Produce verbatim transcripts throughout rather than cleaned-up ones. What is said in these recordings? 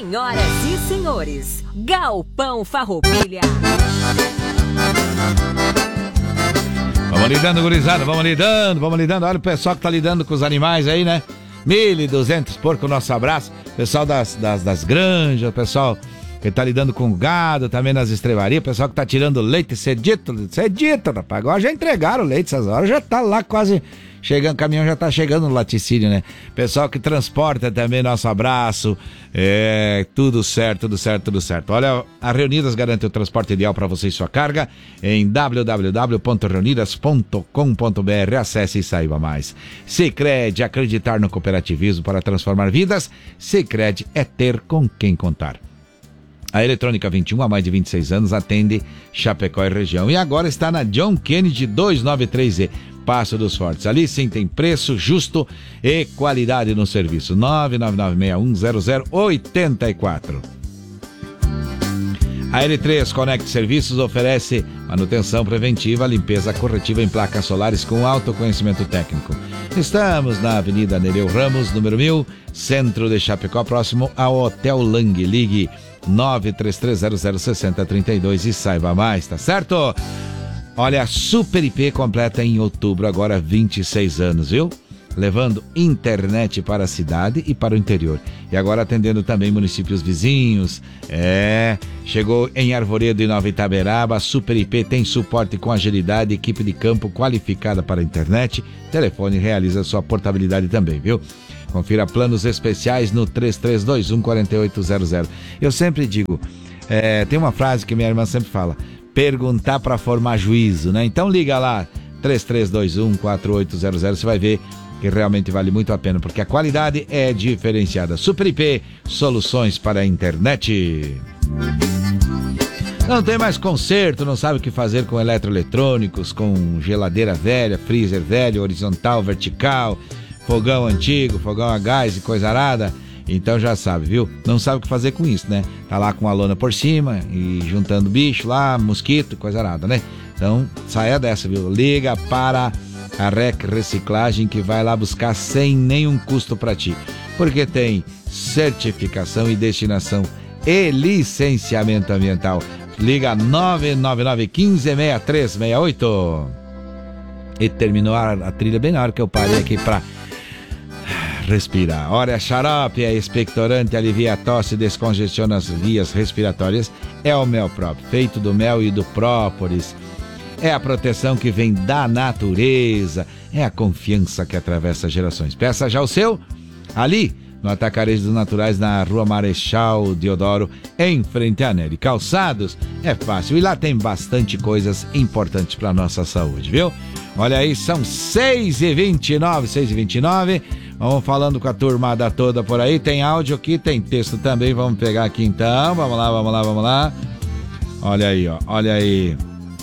Senhoras e senhores, Galpão Farroupilha. Vamos lidando, gurizada, vamos lidando, vamos lidando. Olha o pessoal que tá lidando com os animais aí, né? mil e duzentos porco, nosso abraço. Pessoal das, das, das granjas, o pessoal que tá lidando com gado, também nas estrevarias, o pessoal que tá tirando leite cedito, cedito, rapaz. Agora já entregaram o leite essas horas, já tá lá quase chegando, o caminhão já tá chegando no laticínio, né? Pessoal que transporta também, nosso abraço. É, tudo certo, tudo certo, tudo certo. Olha, a Reunidas garante o transporte ideal para você e sua carga em w w w ponto reunidas ponto com ponto b r. Acesse e saiba mais. Sicredi, acreditar no cooperativismo para transformar vidas. Sicredi é ter com quem contar. A Eletrônica vinte e um, há mais de vinte e seis anos, atende Chapecó e região. E agora está na John Kennedy duzentos e noventa e três E, Passo dos Fortes. Ali sim tem preço justo e qualidade no serviço. nove nove nove seis um zero zero oito quatro. A L três Connect Serviços oferece manutenção preventiva, limpeza corretiva em placas solares com alto conhecimento técnico. Estamos na Avenida Nereu Ramos, número mil, centro de Chapecó, próximo ao Hotel Lang. Ligue nove três três zero zero seis zero três dois e saiba mais, tá certo? Olha, a Super I P completa em outubro, agora vinte e seis anos, viu? Levando internet para a cidade e para o interior. E agora atendendo também municípios vizinhos. É, chegou em Arvoredo e Nova Itaberaba. A Super I P tem suporte com agilidade, equipe de campo qualificada para a internet. Telefone realiza sua portabilidade também, viu? Confira planos especiais no três três dois um quatro oito zero zero. Eu sempre digo, é, tem uma frase que minha irmã sempre fala: perguntar para formar juízo, né? Então liga lá, três três dois um quatro oito zero zero, você vai ver que realmente vale muito a pena, porque a qualidade é diferenciada. Super I P, soluções para a internet. Não tem mais conserto, não sabe o que fazer com eletroeletrônicos, com geladeira velha, freezer velho, horizontal, vertical, fogão antigo, fogão a gás e coisa arada? Então já sabe, viu? Não sabe o que fazer com isso, né? Tá lá com a lona por cima e juntando bicho lá, mosquito, coisa arada, né? Então saia dessa, viu? Liga para a R E C Reciclagem, que vai lá buscar sem nenhum custo para ti, porque tem certificação e destinação e licenciamento ambiental. Liga nove nove nove um cinco seis três seis oito. E terminou a, a trilha bem na hora que eu parei aqui para respirar. Olha, xarope é expectorante, alivia a tosse e descongestiona as vias respiratórias. É o mel próprio, feito do mel e do própolis. É a proteção que vem da natureza. É a confiança que atravessa gerações. Peça já o seu ali no Atacarejo dos Naturais, na Rua Marechal Deodoro, em frente à Nery. Calçados é fácil e lá tem bastante coisas importantes para nossa saúde, viu? Olha aí, são seis e vinte e nove, seis e vinte e nove. Vamos falando com a turmada toda por aí. Tem áudio aqui, tem texto também. Vamos pegar aqui então. Vamos lá, vamos lá, vamos lá. Olha aí, ó. Olha aí.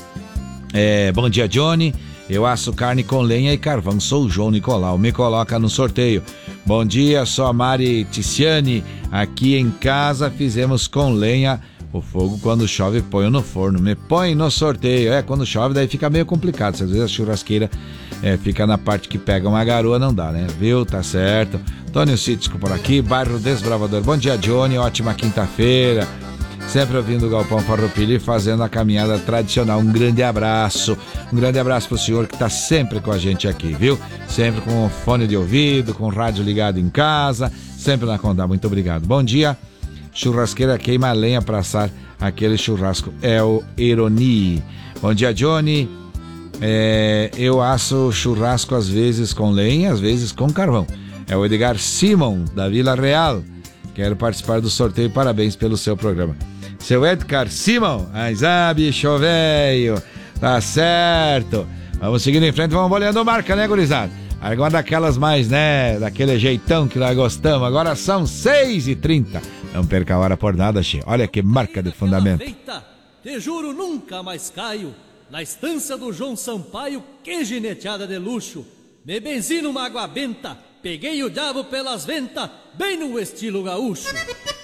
É, bom dia, Johnny. Eu asso carne com lenha e carvão. Sou o João Nicolau. Me coloca no sorteio. Bom dia, sou a Mari Ticiane. Aqui em casa fizemos com lenha. O fogo, quando chove, põe no forno. Me põe no sorteio. É, quando chove, daí fica meio complicado. Às vezes a churrasqueira é, fica na parte que pega uma garoa, não dá, né? Viu? Tá certo. Antônio Cítico por aqui, bairro Desbravador. Bom dia, Johnny. Ótima quinta-feira. Sempre ouvindo o Galpão Farroupilha e fazendo a caminhada tradicional. Um grande abraço. Um grande abraço pro senhor que tá sempre com a gente aqui, viu? Sempre com o fone de ouvido, com o rádio ligado em casa. Sempre na conta. Muito obrigado. Bom dia. Churrasqueira queima lenha para assar aquele churrasco. É o Ironi. Bom dia, Johnny. É, eu asso churrasco às vezes com lenha, às vezes com carvão. É o Edgar Simon, da Vila Real. Quero participar do sorteio. Parabéns pelo seu programa. Seu Edgar Simon. Mas, ah, bicho velho. Tá certo. Vamos seguindo em frente. Vamos olhando marca, né, gurizada? Agora daquelas mais, né? Daquele jeitão que nós gostamos. Agora são seis e trinta. Não perca a hora por nada, che. Olha que marca de fundamento. Feita, te juro, nunca mais caio. Na estância do João Sampaio, que gineteada de luxo. Me benzi numa água benta, peguei o diabo pelas ventas, bem no estilo gaúcho.